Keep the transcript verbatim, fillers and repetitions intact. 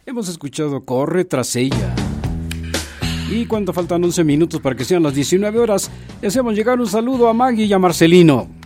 Hemos escuchado Corre tras ella. Y cuando faltan once minutos para que sean las diecinueve horas, le hacemos llegar un saludo a Maggie y a Marcelino.